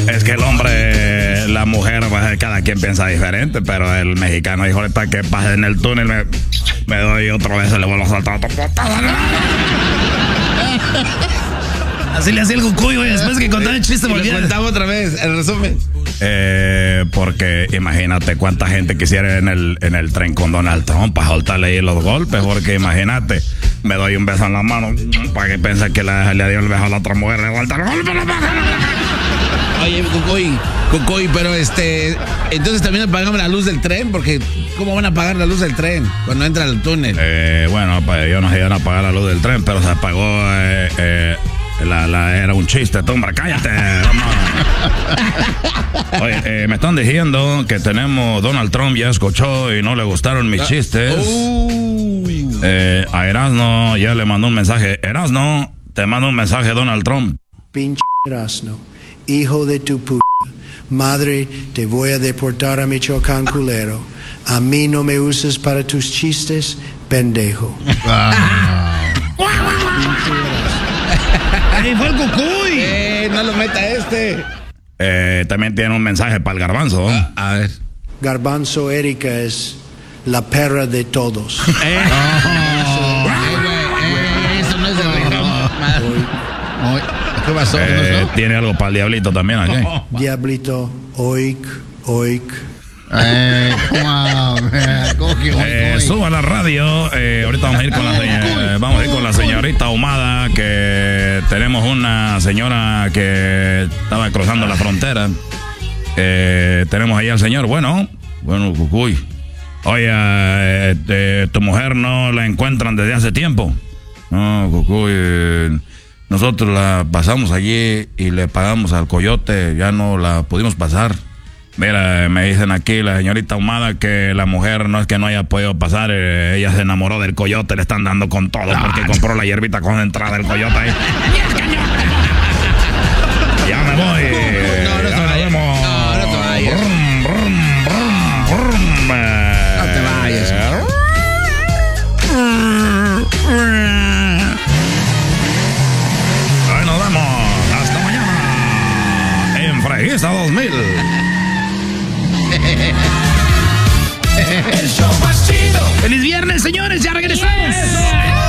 Es que el hombre, la mujer, pues, cada quien piensa diferente, pero el mexicano dijo, para que pase en el túnel, me doy otra vez, le vuelvo a saltar. Así le hacía el Cucuy, güey, después que contaba el chiste volvía. Contaba otra vez, el resumen. Porque imagínate cuánta gente quisiera en el tren con Donald Trump para soltarle ahí los golpes, porque imagínate, me doy un beso en la mano para que piense que le dio el beso a la otra mujer, le vuelta el golpe. Oye, Cucuy, pero entonces también apagamos la luz del tren, porque ¿cómo van a apagar la luz del tren cuando entra al túnel? Bueno, pues ellos nos iban a apagar la luz del tren, pero se apagó, era un chiste, tú, hombre, cállate. Oye, me están diciendo que Donald Trump ya escuchó y no le gustaron mis chistes. A Erasno ya le mandó un mensaje. Erasno, te mando un mensaje Donald Trump. Pinche Erasno, hijo de tu puta madre, te voy a deportar a Michoacán, culero. A mí no me uses para tus chistes, pendejo. ¡Ahí fue el Cucuy! No lo meta También tiene un mensaje para el Garbanzo. A ver. Garbanzo Erika es la perra de todos. Eso no es el ritmo. ¿Qué pasó? Tiene algo para el Diablito también aquí. Diablito, oik. Suba la radio. Ahorita vamos a ir con la señorita Ahumada, que tenemos una señora que estaba cruzando la frontera. Tenemos ahí al señor. Bueno, Cucuy. Oye, tu mujer no la encuentran desde hace tiempo. No, Cucuy, nosotros la pasamos allí y le pagamos al coyote, ya no la pudimos pasar. Mira, me dicen aquí la señorita Ahumada que la mujer no es que no haya podido pasar, ella se enamoró del coyote, le están dando con todo porque compró la hierbita concentrada del coyote ahí. Ya me voy. No te vayas. No te vayas. Ahí nos vemos. Hasta mañana. En Freguesa 2000. ¡Feliz viernes, señores! ¡Ya regresamos!